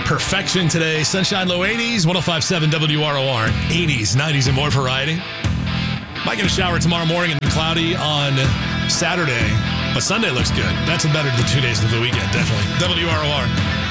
perfection today. Sunshine, low 80s, 105.7 WROR, 80s, 90s, and more variety. Might get a shower tomorrow morning and cloudy on Saturday, but Sunday looks good. That's better than 2 days of the weekend, definitely. WROR.